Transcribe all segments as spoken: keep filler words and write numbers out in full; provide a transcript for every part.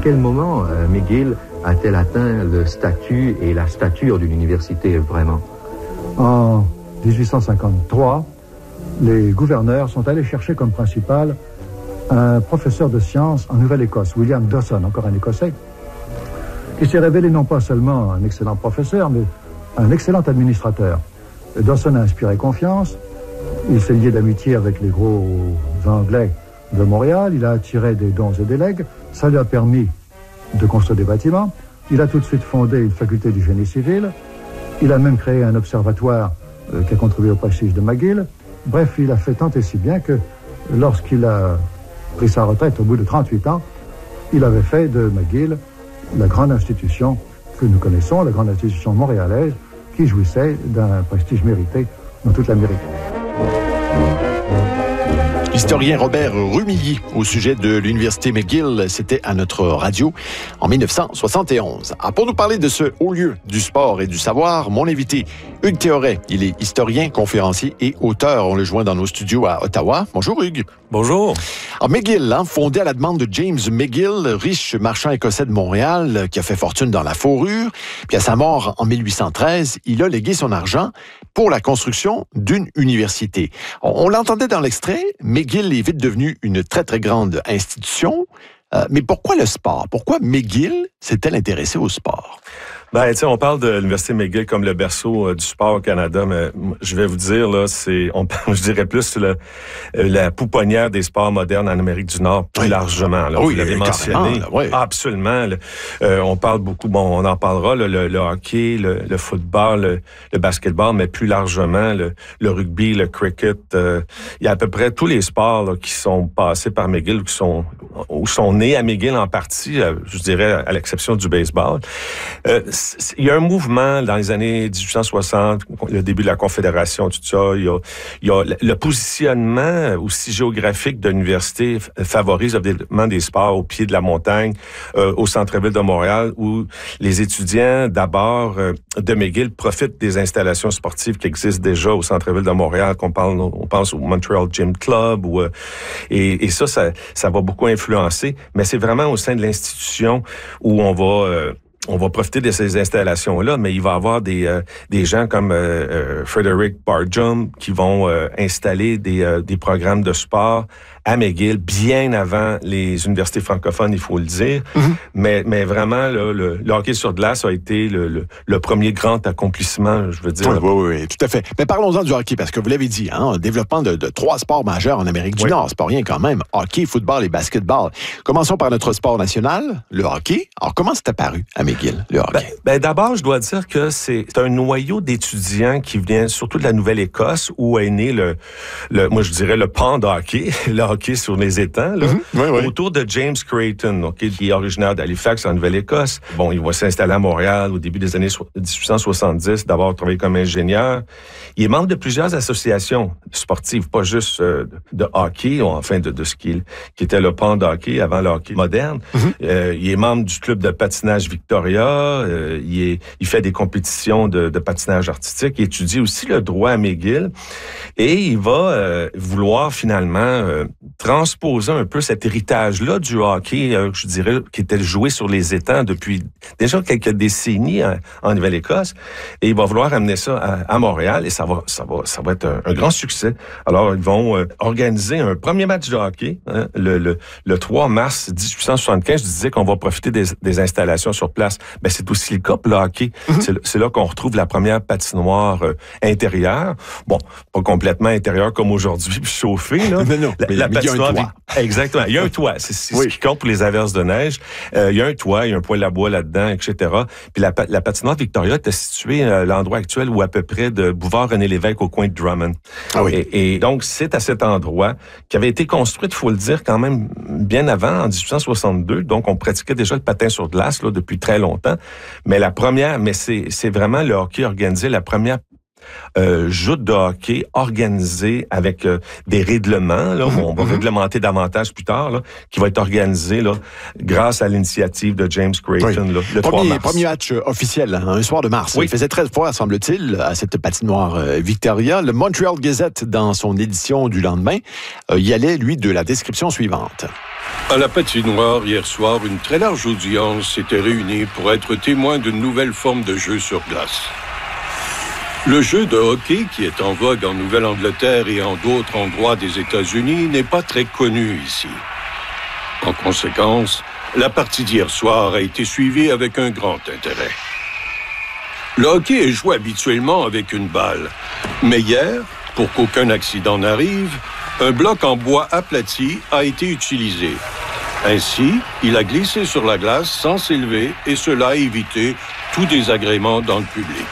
quel moment euh, McGill a-t-elle atteint le statut et la stature d'une université vraiment? En dix-huit cent cinquante-trois, les gouverneurs sont allés chercher comme principal un professeur de sciences en Nouvelle-Écosse, William Dawson, encore un Écossais, qui s'est révélé non pas seulement un excellent professeur, mais un excellent administrateur. Dawson a inspiré confiance, il s'est lié d'amitié avec les gros Anglais de Montréal, il a attiré des dons et des legs, ça lui a permis de construire des bâtiments, il a tout de suite fondé une faculté du génie civil, il a même créé un observatoire euh, qui a contribué au prestige de McGill. Bref, il a fait tant et si bien que lorsqu'il a pris sa retraite au bout de trente-huit ans, il avait fait de McGill la grande institution que nous connaissons, la grande institution montréalaise, qui jouissait d'un prestige mérité dans toute l'Amérique. Historien Robert Rumilly au sujet de l'Université McGill, c'était à notre radio en dix-neuf cent soixante et onze. Alors pour nous parler de ce haut lieu du sport et du savoir, mon invité, Hugues Théoret. Il est historien, conférencier et auteur. On le joint dans nos studios à Ottawa. Bonjour Hugues. Bonjour. Alors McGill, hein, fondé à la demande de James McGill, riche marchand écossais de Montréal, qui a fait fortune dans la fourrure. Puis à sa mort en mille huit cent treize, il a légué son argent pour la construction d'une université. On, on l'entendait dans l'extrait, McGill est vite devenu une très, très grande institution. Euh, mais pourquoi le sport? Pourquoi McGill s'est-elle intéressée au sport? Ben, tu sais, on parle de l'Université McGill comme le berceau euh, du sport au Canada, mais je vais vous dire, là, c'est, on, je dirais plus le, la pouponnière des sports modernes en Amérique du Nord, plus oui. largement. Là, oui, vous l'avez mentionné. Là, oui. Absolument. Là, euh, on parle beaucoup, bon, on en parlera, là, le, le hockey, le, le football, le, le basketball, mais plus largement, le, le rugby, le cricket. Euh, il y a à peu près tous les sports là, qui sont passés par McGill, qui sont, ou sont nés à McGill en partie, euh, je dirais, à l'exception du baseball. Euh, Il y a un mouvement dans les années dix-huit cent soixante, le début de la Confédération, tout ça. Il y a, il y a le positionnement aussi géographique de l'université favorise le développement des sports au pied de la montagne, euh, au centre-ville de Montréal, où les étudiants, d'abord, euh, de McGill profitent des installations sportives qui existent déjà au centre-ville de Montréal, qu'on parle, on pense au Montreal Gym Club, ou, euh, et, et ça, ça, ça va beaucoup influencer. Mais c'est vraiment au sein de l'institution où on va... Euh, On va profiter de ces installations-là, mais il va y avoir des euh, des gens comme euh, euh, Frederick Barjum qui vont euh, installer des euh, des programmes de sport à McGill bien avant les universités francophones, il faut le dire. Mm-hmm. Mais mais vraiment là, le, le hockey sur glace a été le, le le premier grand accomplissement, je veux dire. Oui, oui, oui, tout à fait. Mais parlons-en du hockey parce que vous l'avez dit, hein, développement de, de trois sports majeurs en Amérique du oui. Nord, c'est pas rien quand même. Hockey, football et basketball. Commençons par notre sport national, le hockey. Alors comment c'est apparu à McGill, le hockey? Ben, ben d'abord, je dois dire que c'est, c'est un noyau d'étudiants qui vient surtout de la Nouvelle-Écosse où est né le, le moi je dirais le pan de hockey, le hockey sur les étangs, là, mm-hmm. oui, oui. autour de James Creighton, okay, qui est originaire d'Halifax en Nouvelle-Écosse. Bon, il va s'installer à Montréal au début des années dix-huit cent soixante-dix, d'avoir travaillé comme ingénieur. Il est membre de plusieurs associations sportives, pas juste euh, de hockey, ou enfin de, de ce qui, qui était le pan de hockey avant le hockey moderne. Mm-hmm. Euh, il est membre du club de patinage Victoria. Euh, il, est, il fait des compétitions de, de patinage artistique. Il étudie aussi le droit à McGill. Et il va euh, vouloir finalement euh, transposer un peu cet héritage-là du hockey, euh, je dirais, qui était joué sur les étangs depuis déjà quelques décennies en, en Nouvelle-Écosse. Et il va vouloir amener ça à, à Montréal et ça va, ça va, ça va être un, un grand succès. Alors, ils vont euh, organiser un premier match de hockey hein, le, le, le trois mars dix-huit cent soixante-quinze. Je disais qu'on va profiter des, des installations sur place. Ben, c'est aussi le cas pour le hockey. Mm-hmm. C'est, c'est là qu'on retrouve la première patinoire euh, intérieure. Bon, pas complètement intérieure comme aujourd'hui, puis chauffée, là. Mais non, la, mais, la mais patinoire, il y a un toit. Exactement. Il y a un toit. C'est, c'est oui. ce qui compte pour les averses de neige. Euh, il y a un toit, il y a un poêle à bois là-dedans, et cetera. Puis la, la patinoire Victoria était située à l'endroit actuel où à peu près de Bouvard-René-Lévesque au coin de Drummond. Ah oui. Et, et donc, c'est à cet endroit qui avait été construit, il faut le dire, quand même bien avant, en dix-huit cent soixante-deux. Donc, on pratiquait déjà le patin sur glace là, depuis très longtemps. Mais la première, mais c'est, c'est vraiment le hockey organisé, la première euh, joute de hockey organisée avec euh, des règlements, là, mm-hmm. on va réglementer davantage plus tard, là, qui va être organisé là, grâce à l'initiative de James Creighton, oui. là, le trois mars. Premier match officiel, hein, un soir de mars. Oui. Il faisait treize fois, semble-t-il, à cette patinoire euh, Victoria. Le Montreal Gazette, dans son édition du lendemain, euh, y allait, lui, de la description suivante. À la patinoire, hier soir, une très large audience s'était réunie pour être témoin d'une nouvelle forme de jeu sur glace. Le jeu de hockey, qui est en vogue en Nouvelle-Angleterre et en d'autres endroits des États-Unis, n'est pas très connu ici. En conséquence, la partie d'hier soir a été suivie avec un grand intérêt. Le hockey est joué habituellement avec une balle. Mais hier, pour qu'aucun accident n'arrive, un bloc en bois aplati a été utilisé. Ainsi, il a glissé sur la glace sans s'élever et cela a évité tout désagrément dans le public.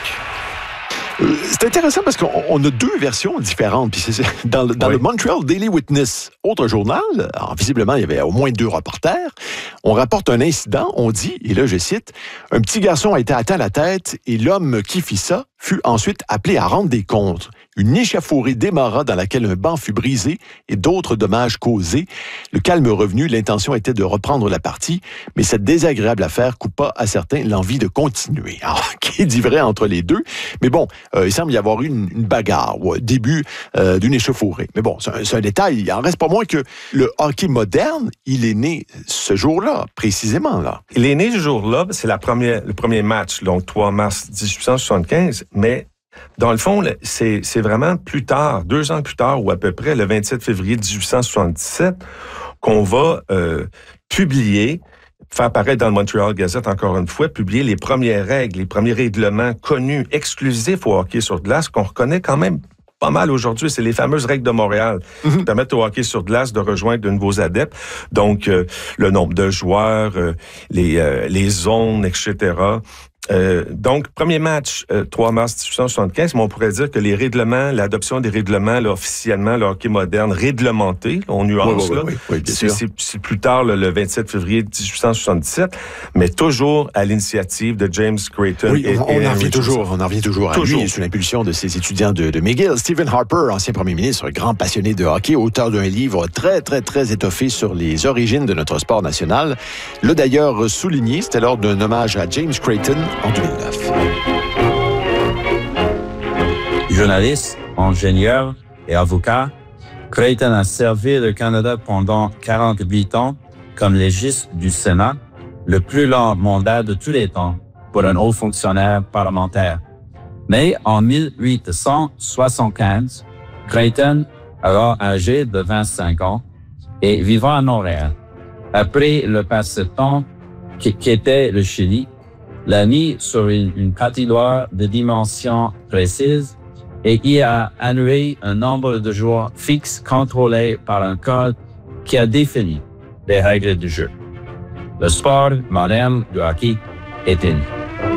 C'est intéressant parce qu'on a deux versions différentes. Puis c'est, dans le, dans oui. le Montreal Daily Witness, autre journal, alors visiblement, il y avait au moins deux reporters, on rapporte un incident, on dit, et là je cite, « Un petit garçon a été atteint à la tête et l'homme qui fit ça fut ensuite appelé à rendre des comptes. Une échauffourée démarra dans laquelle un banc fut brisé et d'autres dommages causés. Le calme revenu, l'intention était de reprendre la partie, mais cette désagréable affaire coupa à certains l'envie de continuer. » Alors, qui dit vrai entre les deux? Mais bon, euh, il semble y avoir eu une, une bagarre au début euh, d'une échauffourée. Mais bon, c'est un, c'est un détail. Il en reste pas moins que le hockey moderne, il est né ce jour-là, précisément là. Il est né ce jour-là, c'est la première, le premier match, donc trois mars dix-huit cent soixante-quinze, mais dans le fond, c'est, c'est vraiment plus tard, deux ans plus tard, ou à peu près le vingt-sept février dix-huit cent soixante-dix-sept, qu'on va euh, publier, faire apparaître dans le Montreal Gazette, encore une fois, publier les premières règles, les premiers règlements connus, exclusifs au hockey sur glace, qu'on reconnaît quand même pas mal aujourd'hui. C'est les fameuses règles de Montréal mm-hmm. qui permettent au hockey sur glace de rejoindre de nouveaux adeptes. Donc, euh, le nombre de joueurs, euh, les, euh, les zones, et cetera Euh, donc, premier match, euh, trois mars dix-huit cent soixante-quinze, mais on pourrait dire que les règlements, l'adoption des règlements, là, officiellement, le hockey moderne, réglementé, on nuance, oui, oui, là, oui, oui, oui, c'est, c'est, c'est plus tard, là, le vingt-sept février dix-huit cent soixante-dix-sept, mais toujours à l'initiative de James Creighton. Oui, et, on, et on en revient toujours, on en revient toujours à toujours. lui, sous l'impulsion de ses étudiants de, de McGill. Stephen Harper, ancien premier ministre, grand passionné de hockey, auteur d'un livre très, très, très étoffé sur les origines de notre sport national, l'a d'ailleurs souligné, c'était lors d'un hommage à James Creighton en deux mille neuf. Journaliste, ingénieur et avocat, Creighton a servi le Canada pendant quarante-huit ans comme légiste du Sénat, le plus long mandat de tous les temps pour un haut fonctionnaire parlementaire. Mais en dix-huit cent soixante-quinze, Creighton, alors âgé de vingt-cinq ans et vivant à Montréal, après le passe-temps qu'était le Chili, l'a mis sur une, une patinoire de dimensions précises et y a annué un nombre de joueurs fixes contrôlés par un code qui a défini les règles du jeu. Le sport moderne du hockey était né.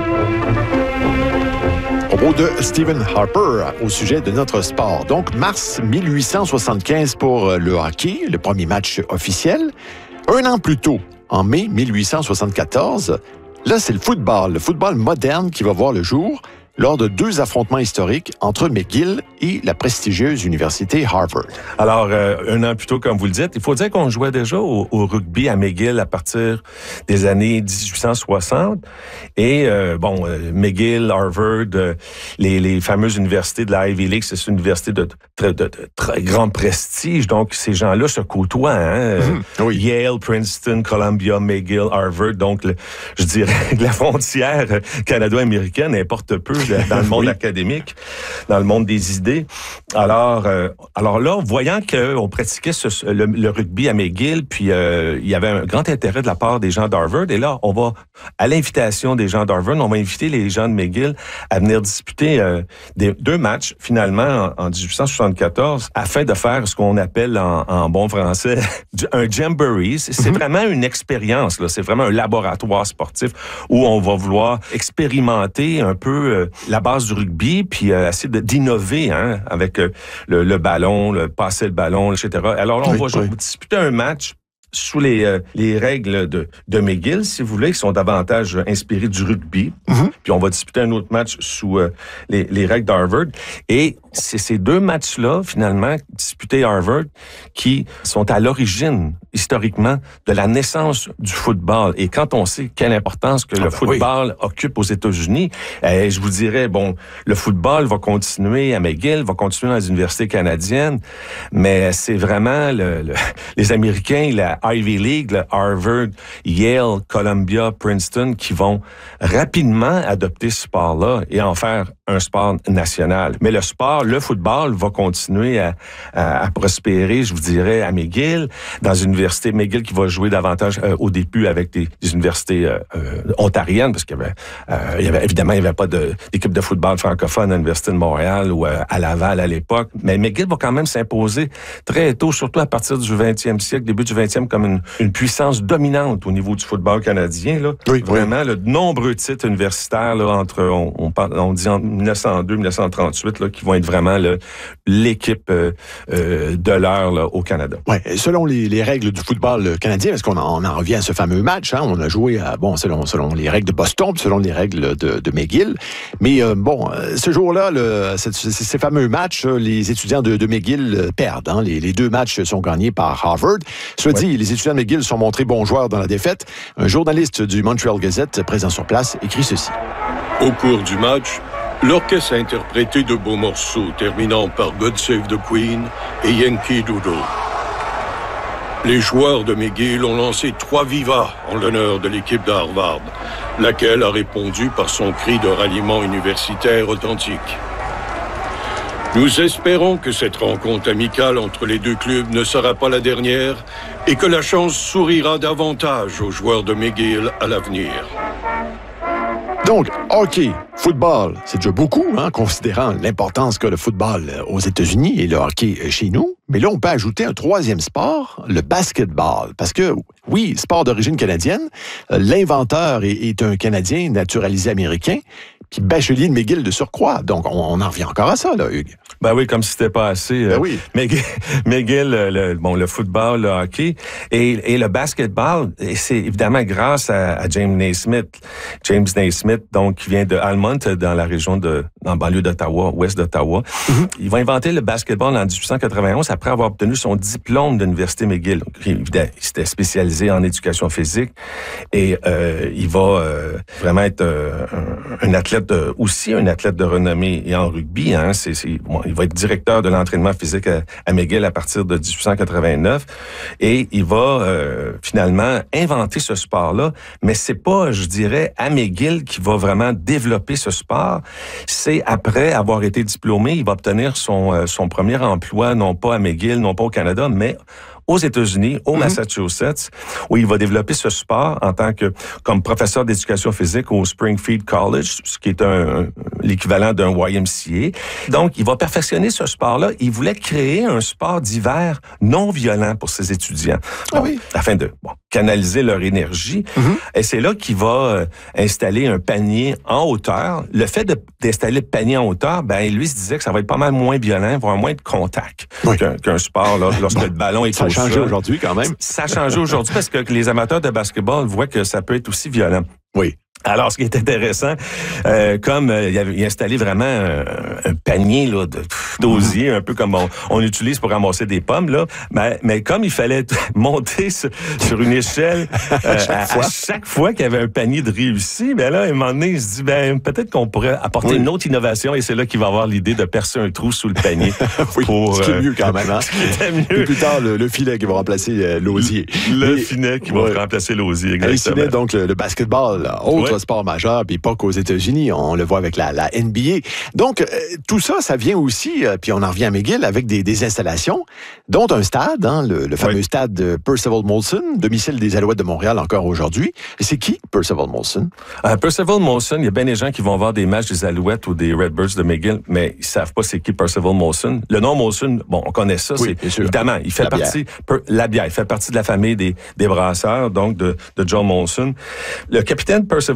Propos de Stephen Harper au sujet de notre sport. Donc, mars dix-huit cent soixante-quinze pour le hockey, le premier match officiel. Un an plus tôt, en mai dix-huit cent soixante-quatorze, là, c'est le football, le football moderne qui va voir le jour lors de deux affrontements historiques entre McGill et la prestigieuse université Harvard. Alors, euh, un an plus tôt, comme vous le dites, il faut dire qu'on jouait déjà au, au rugby à McGill à partir des années dix-huit cent soixante. Et, euh, bon, euh, McGill, Harvard, euh, les, les fameuses universités de la Ivy League, c'est une université de, de, de, de très grand prestige. Donc, ces gens-là se côtoient. Hein? Mmh, oui. Yale, Princeton, Columbia, McGill, Harvard. Donc, le, je dirais que la frontière canado-américaine importe peu dans le monde oui. académique, dans le monde des idées. Alors, euh, alors là, voyant qu'on pratiquait ce, le, le rugby à McGill, puis euh, il y avait un grand intérêt de la part des gens d'Harvard, et là, on va, à l'invitation des gens d'Harvard, on va inviter les gens de McGill à venir disputer euh, des, deux matchs, finalement, en, en dix-huit cent soixante-quatorze, afin de faire ce qu'on appelle en, en bon français un jamboree. C'est, c'est mm-hmm. vraiment une expérience, là. C'est vraiment un laboratoire sportif où on va vouloir expérimenter un peu euh, la base du rugby, puis euh, essayer de, d'innover hein, avec euh, le, le ballon, le passer le ballon, et cetera. Alors là, on oui, va oui. disputer un match sous les, euh, les règles de, de McGill, si vous voulez, qui sont davantage inspirées du rugby. Mm-hmm. Puis on va disputer un autre match sous euh, les, les règles d'Harvard. Et c'est ces deux matchs-là, finalement, disputés à Harvard, qui sont à l'origine, historiquement, de la naissance du football. Et quand on sait quelle importance que ah le ben football oui. occupe aux États-Unis, euh, je vous dirais, bon, le football va continuer à McGill, va continuer dans les universités canadiennes, mais c'est vraiment le, le, les Américains, la Ivy League, le Harvard, Yale, Columbia, Princeton, qui vont rapidement adopter ce sport-là et en faire un sport national. Mais le sport, le football, va continuer à, à, à prospérer, je vous dirais, à McGill, dans une université McGill qui va jouer davantage euh, au début avec des, des universités euh, euh, ontariennes, parce qu'il y avait, euh, il y avait évidemment, il n'y avait pas de, d'équipe de football francophone à l'Université de Montréal ou euh, à Laval à l'époque. Mais McGill va quand même s'imposer très tôt, surtout à partir du vingtième siècle, début du vingtième, comme une, une puissance dominante au niveau du football canadien. Là. Oui, vraiment, oui. Là, de nombreux titres universitaires là, entre, on, on, parle, on dit en dix-neuf cent deux à dix-neuf cent trente-huit, là, qui vont être vraiment là, l'équipe euh, euh, de l'heure là, au Canada. Ouais, selon les, les règles du football canadien, parce qu'on en, on en revient à ce fameux match, hein, on a joué à, bon, selon, selon les règles de Boston, selon les règles de, de McGill. Mais euh, bon, ce jour-là, le, ces, ces fameux matchs, les étudiants de, de McGill perdent. Hein. Les, les deux matchs sont gagnés par Harvard. Cela ouais. dit, les étudiants de McGill sont montrés bons joueurs dans la défaite. Un journaliste du Montreal Gazette, présent sur place, écrit ceci. Au cours du match, l'orchestre a interprété de beaux morceaux, terminant par God Save the Queen et Yankee Doodle. Les joueurs de McGill ont lancé trois vivas en l'honneur de l'équipe de Harvard, laquelle a répondu par son cri de ralliement universitaire authentique. Nous espérons que cette rencontre amicale entre les deux clubs ne sera pas la dernière et que la chance sourira davantage aux joueurs de McGill à l'avenir. Donc, hockey, football, c'est déjà beaucoup, hein, considérant l'importance que le football aux États-Unis et le hockey chez nous. Mais là, on peut ajouter un troisième sport, le basketball. Parce que, oui, sport d'origine canadienne, l'inventeur est, est un Canadien naturalisé américain, puis bachelier de McGill de surcroît. Donc, on, on en revient encore à ça, là, Hugues. Ben oui, comme si c'était pas assez. Ben euh, oui. McGill, McGill le, bon, le football, le hockey et, et le basketball, et c'est évidemment grâce à, à James Naismith. James Naismith, donc, qui vient de Almont, dans la région de, dans le banlieue d'Ottawa, ouest d'Ottawa. Mm-hmm. Il va inventer le basketball en dix-huit cent quatre-vingt-onze après avoir obtenu son diplôme de l'Université McGill. Il s'était spécialisé en éducation physique et euh, il va euh, vraiment être euh, un, un athlète de, aussi un athlète de renommée et en rugby. Hein, c'est, c'est, bon, il va être directeur de l'entraînement physique à, à McGill à partir de dix-huit cent quatre-vingt-neuf et il va euh, finalement inventer ce sport-là. Mais c'est pas, je dirais, à McGill qui va vraiment développer ce sport. C'est après avoir été diplômé, il va obtenir son, euh, son premier emploi, non pas à McGill, non pas au Canada, mais aux États-Unis, au mm-hmm. Massachusetts, où il va développer ce sport en tant que comme professeur d'éducation physique au Springfield College, ce qui est un, l'équivalent d'un Y M C A. Donc, il va perfectionner ce sport-là. Il voulait créer un sport d'hiver non violent pour ses étudiants, ah oui. afin de bon, canaliser leur énergie. Mm-hmm. Et c'est là qu'il va euh, installer un panier en hauteur. Le fait de, d'installer le panier en hauteur, ben lui se disait que ça va être pas mal moins violent, il va y avoir moins de contact oui. qu'un, qu'un sport là, lorsque bon. le ballon est au changé aujourd'hui quand même. Ça a changé aujourd'hui parce que les amateurs de basketball voient que ça peut être aussi violent. Oui. Alors, ce qui est intéressant, euh, comme euh, il, avait, il a installé vraiment un, un panier là, de, d'osier, un peu comme on, on utilise pour ramasser des pommes, là, mais, mais comme il fallait monter sur, sur une échelle euh, à, chaque à, à chaque fois qu'il y avait un panier de réussi, ben là, à un moment donné, il se dit, ben peut-être qu'on pourrait apporter oui. une autre innovation, et c'est là qu'il va avoir l'idée de percer un trou sous le panier. oui, pour, ce qui est mieux quand même. Hein? Ce qui était mieux. Et plus tard, le, le filet qui va remplacer euh, l'osier. Le, le filet qui ouais. va remplacer l'osier, exactement. Ici, donc, le, le basketball, là, autre ouais. sport majeur, puis pas qu'aux États-Unis, on le voit avec la, la N B A. Donc, euh, tout ça, ça vient aussi, euh, puis on en revient à McGill, avec des, des installations, dont un stade, hein, le, le fameux oui. stade de Percival Molson, domicile des Alouettes de Montréal encore aujourd'hui. Et c'est qui, Percival Molson? Euh, Percival Molson, il y a bien des gens qui vont voir des matchs des Alouettes ou des Redbirds de McGill, mais ils savent pas c'est qui Percival Molson. Le nom Molson, bon, on connaît ça, oui, c'est évidemment, il fait la partie, per, la bière, il fait partie de la famille des, des brasseurs, donc de, de John Molson. Le capitaine Percival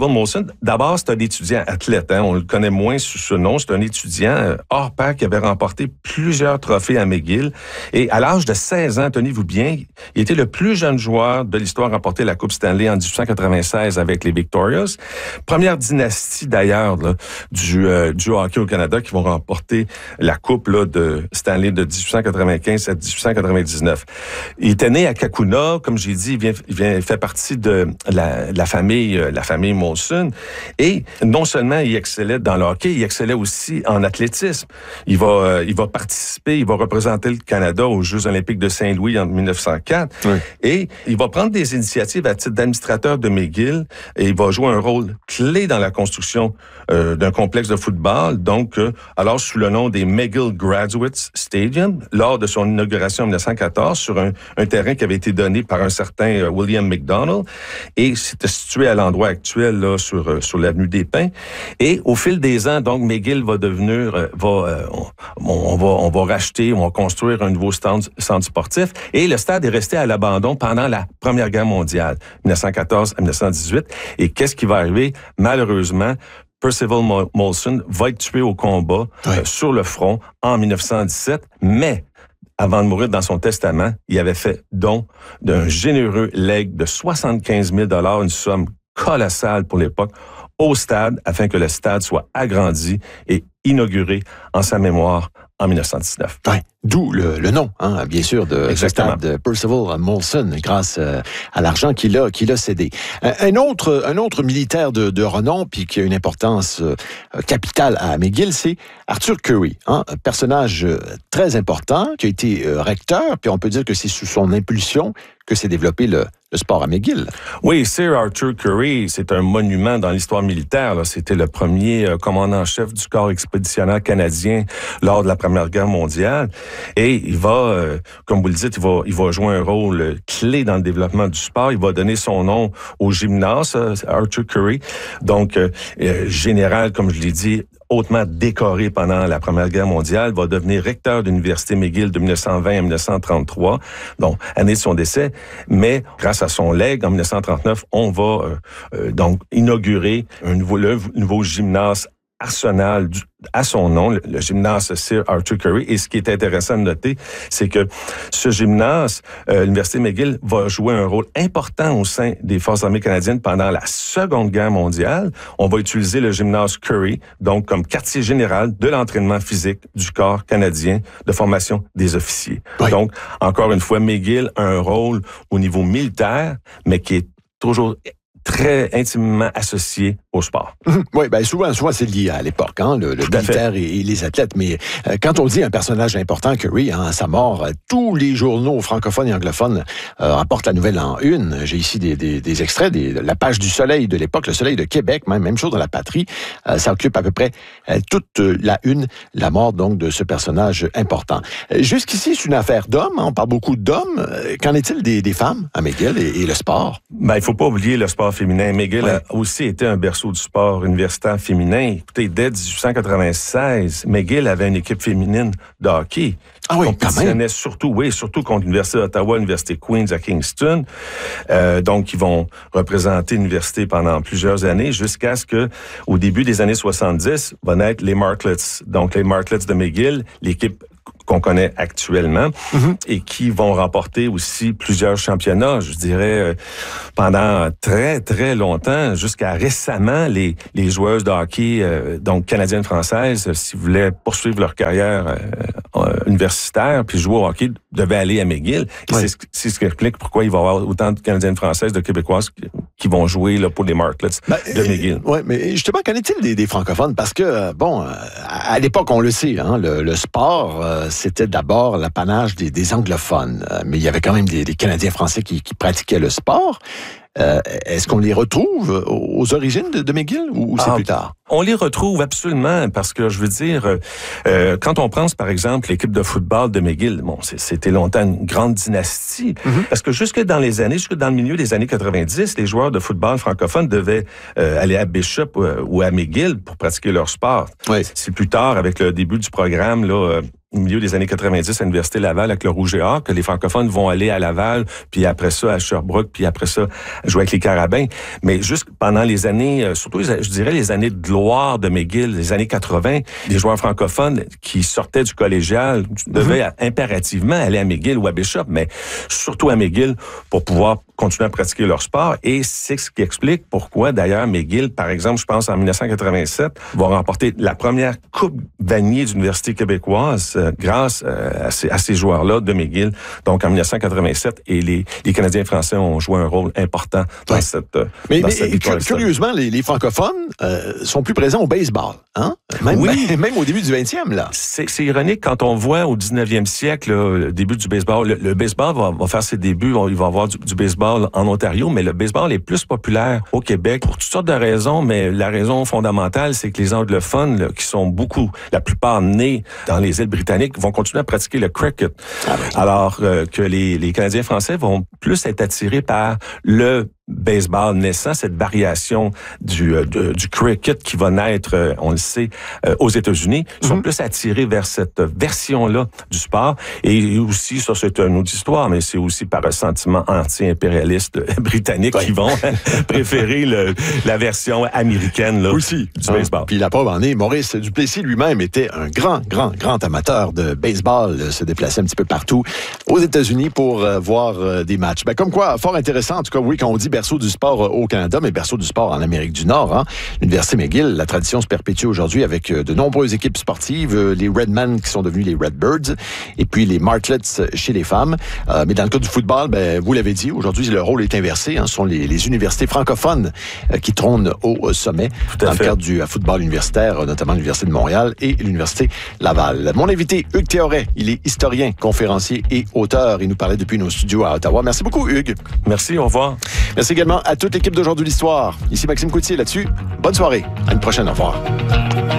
Percival Molson, d'abord, c'est un étudiant athlète. Hein, on le connaît moins sous ce nom. C'est un étudiant euh, hors pair qui avait remporté plusieurs trophées à McGill. Et à l'âge de seize ans, tenez-vous bien, il était le plus jeune joueur de l'histoire à remporter la Coupe Stanley en dix-huit cent quatre-vingt-seize avec les Victorias. Première dynastie, d'ailleurs, là, du, euh, du hockey au Canada qui vont remporter la Coupe là, de Stanley de dix-huit cent quatre-vingt-quinze à dix-huit cent quatre-vingt-dix-neuf. Il était né à Kakuna, comme j'ai dit, il vient, il vient fait partie de la, la famille, la famille Molson. Et non seulement il excellait dans le hockey, il excellait aussi en athlétisme. Il va, euh, il va participer, il va représenter le Canada aux Jeux olympiques de Saint-Louis en mille neuf cent quatre. Oui. Et il va prendre des initiatives à titre d'administrateur de McGill et il va jouer un rôle clé dans la construction euh, d'un complexe de football, donc euh, alors sous le nom des McGill Graduates Stadium, lors de son inauguration en mille neuf cent quatorze sur un, un terrain qui avait été donné par un certain euh, William McDonald et c'était situé à l'endroit actuel là sur euh, sur l'avenue des Pins. Et au fil des ans, donc McGill va devenir euh, va euh, on, on va on va racheter, on va construire un nouveau stand, centre sportif et le stade est resté à l'abandon pendant la Première Guerre mondiale, mille neuf cent quatorze à mille neuf cent dix-huit. Et qu'est-ce qui va arriver? Malheureusement, Percival Molson va être tué au combat oui. euh, sur le front en mille neuf cent dix-sept, mais avant de mourir, dans son testament, il avait fait don d'un généreux legs de soixante-quinze mille dollars, une somme colossale pour l'époque, au stade, afin que le stade soit agrandi et inauguré en sa mémoire en mille neuf cent dix-neuf. Oui, d'où le, le nom, hein, bien sûr, de ce stade de Percival Molson, grâce euh, à l'argent qu'il a, qu'il a cédé. Un, un autre, un autre militaire de, de renom, puis qui a une importance euh, capitale à McGill, c'est Arthur Currie, hein, un personnage euh, très important, qui a été euh, recteur, puis on peut dire que c'est sous son impulsion que s'est développé le, le sport à McGill. Oui, Sir Arthur Currie, c'est un monument dans l'histoire militaire. Là. C'était le premier euh, commandant-chef du corps expéditionnaire canadien lors de la Première Guerre mondiale. Et il va, euh, comme vous le dites, il va, il va jouer un rôle clé dans le développement du sport. Il va donner son nom au gymnase, euh, Arthur Currie. Donc, euh, euh, général, comme je l'ai dit, hautement décoré pendant la Première Guerre mondiale, va devenir recteur de l'Université McGill de mille neuf cent vingt à mille neuf cent trente-trois, donc année de son décès. Mais grâce à son legs, en mille neuf cent trente-neuf, on va euh, euh, donc inaugurer un nouveau, le nouveau gymnase Arsenal du, à son nom, le, le gymnase Sir Arthur Currie. Et ce qui est intéressant de noter, c'est que ce gymnase, euh, l'Université McGill, va jouer un rôle important au sein des Forces armées canadiennes pendant la Seconde Guerre mondiale. On va utiliser le gymnase Currie, donc comme quartier général de l'entraînement physique du corps canadien de formation des officiers. Oui. Donc, encore une fois, McGill a un rôle au niveau militaire, mais qui est toujours très intimement associé au sport. Mmh. Oui, bien souvent, souvent c'est lié à l'époque, hein, le, le militaire et, et les athlètes. Mais euh, quand on dit un personnage important, Currie, hein, à sa mort, euh, tous les journaux francophones et anglophones euh, rapportent la nouvelle en une. J'ai ici des, des, des extraits, des, la page du Soleil de l'époque, le Soleil de Québec, même, même chose dans La Patrie. Euh, ça occupe à peu près euh, toute la une, la mort donc de ce personnage important. Euh, jusqu'ici, c'est une affaire d'hommes, hein, on parle beaucoup d'hommes. Euh, qu'en est-il des, des femmes à McGill et, et le sport? Ben, il faut pas oublier le sport féminin. McGill ouais. a aussi été un berceau du sport universitaire féminin. Écoutez, dès dix-huit cent quatre-vingt-seize, McGill avait une équipe féminine de hockey. Ah oui, compétitionnait surtout, oui, surtout contre l'Université d'Ottawa, l'Université Queen's à Kingston. Euh, donc, ils vont représenter l'université pendant plusieurs années jusqu'à ce que, au début des années soixante-dix, va naître les Martlets. Donc, les Martlets de McGill, l'équipe qu'on connaît actuellement, mm-hmm. et qui vont remporter aussi plusieurs championnats, je dirais, euh, pendant très, très longtemps, jusqu'à récemment, les, les joueuses de hockey, euh, donc canadiennes françaises, euh, s'ils voulaient poursuivre leur carrière euh, euh, universitaire, puis jouer au hockey, devaient aller à McGill. Et oui. c'est, c'est ce qui explique pourquoi il va y avoir autant de canadiennes françaises, de québécoises qui, qui vont jouer là, pour les Martlets ben, de McGill. Oui, mais justement, qu'en est-il des, des francophones? Parce que, bon, à, à l'époque, on le sait, hein, le, le sport, euh, c'était d'abord l'apanage des, des anglophones. Euh, mais il y avait quand même des, des Canadiens français qui, qui pratiquaient le sport. Euh, est-ce qu'on les retrouve aux origines de, de McGill ou, ou c'est ah, plus tard? On les retrouve absolument parce que, je veux dire, euh, quand on pense, par exemple, l'équipe de football de McGill, bon, c'était longtemps une grande dynastie, mm-hmm. parce que jusque dans les années, jusque dans le milieu des années quatre-vingt-dix, les joueurs de football francophones devaient euh, aller à Bishop euh, ou à McGill pour pratiquer leur sport. Oui. C'est plus tard, avec le début du programme, là, euh, au milieu des années quatre-vingt-dix à l'Université Laval avec le Rouge et Or, que les francophones vont aller à Laval, puis après ça à Sherbrooke, puis après ça jouer avec les Carabins. Mais juste pendant les années, surtout je dirais les années de gloire de McGill, les années quatre-vingt, les joueurs francophones qui sortaient du collégial devaient mm-hmm. impérativement aller à McGill ou à Bishop, mais surtout à McGill pour pouvoir continuer à pratiquer leur sport. Et c'est ce qui explique pourquoi, d'ailleurs, McGill, par exemple, je pense en dix-neuf cent quatre-vingt-sept, va remporter la première Coupe Vanier d'Université québécoise euh, grâce euh, à, ces, à ces joueurs-là de McGill. Donc, en dix-neuf cent quatre-vingt-sept, et les, les Canadiens français ont joué un rôle important dans ouais. cette euh, Mais, dans mais cette victoire curieusement, les, les francophones euh, sont plus présents au baseball. Hein? Même, oui. même, même au début du vingtième, là. C'est, c'est ironique quand on voit au dix-neuvième siècle, là, le début du baseball. Le, le baseball va, va faire ses débuts, il va y avoir du, du baseball en Ontario, mais le baseball est plus populaire au Québec pour toutes sortes de raisons, mais la raison fondamentale, c'est que les anglophones, là, qui sont beaucoup, la plupart nés dans les îles britanniques, vont continuer à pratiquer le cricket. Ah oui. Alors euh, que les, les Canadiens français vont plus être attirés par le baseball naissant, cette variation du, euh, de, du cricket qui va naître, euh, on le sait, euh, aux États-Unis, mm-hmm. sont plus attirés vers cette version-là du sport. Et aussi, ça c'est une autre histoire, mais c'est aussi par un sentiment anti-impérialiste britannique oui. qui vont préférer le, la version américaine là, aussi. du ah, baseball. Puis la preuve en est, Maurice Duplessis lui-même était un grand, grand, grand amateur de baseball, euh, se déplaçait un petit peu partout aux États-Unis pour euh, voir euh, des matchs. Ben, comme quoi, fort intéressant, en tout cas, oui, quand on dit berceau du sport au Canada, mais berceau du sport en Amérique du Nord. Hein. L'Université McGill, la tradition se perpétue aujourd'hui avec de nombreuses équipes sportives, les Redmen qui sont devenus les Redbirds, et puis les Martlets chez les femmes. Euh, mais dans le cas du football, ben, vous l'avez dit, aujourd'hui, le rôle est inversé. Hein. Ce sont les, les universités francophones euh, qui trônent au sommet dans fait. le cadre du football universitaire, notamment l'Université de Montréal et l'Université Laval. Mon invité, Hugues Théoret, il est historien, conférencier et auteur. Il nous parlait depuis nos studios à Ottawa. Merci beaucoup, Hugues. Merci, au revoir. Merci également à toute l'équipe d'Aujourd'hui l'Histoire. Ici Maxime Coutier là-dessus. Bonne soirée. À une prochaine. Au revoir.